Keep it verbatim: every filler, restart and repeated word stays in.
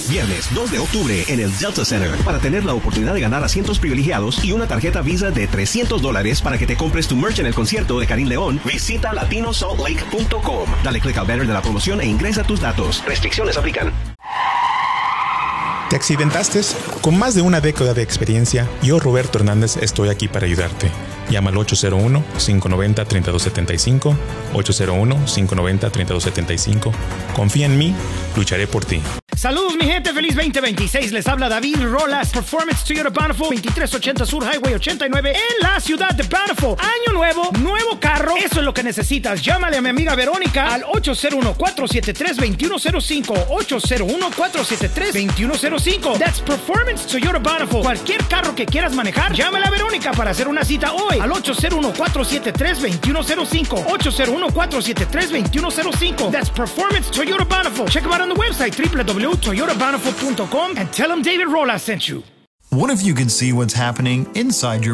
Viernes dos de octubre en el Delta Center para tener la oportunidad de ganar asientos privilegiados y una tarjeta Visa de trescientos dólares para que te compres tu merch en el concierto de Karim León. Visita latino salt lake punto com. Dale click al banner de la promoción e ingresa tus datos. Restricciones aplican. ¿Te accidentaste? Con más de una década de experiencia, yo, Roberto Hernández, estoy aquí para ayudarte. Llama al ocho cero uno, cinco nueve cero, tres dos siete cinco, ocho cero uno, cinco nueve cero, tres dos siete cinco. Confía en mí, lucharé por ti. Saludos, mi gente, feliz veinte veintiséis. Les habla David Rolas, Performance Toyota Bountiful, veintitrés ochenta Sur Highway ochenta y nueve en la ciudad de Bountiful. Año nuevo, nuevo carro, eso es lo que necesitas. Llámale a mi amiga Verónica al ocho cero uno, cuatro siete tres, dos uno cero cinco, ocho cero uno, cuatro siete tres, dos uno cero cinco. That's Performance Toyota Bountiful. Cualquier carro que quieras manejar, llámale a Verónica para hacer una cita hoy al ocho cero uno, cuatro siete tres, dos uno cero cinco, ocho cero uno, cuatro siete tres, dos uno cero cinco. That's Performance Toyota Bountiful. Check them out on the website w w w dot toyota bountiful dot com and tell them David Rolas sent you. What if you could see what's happening inside your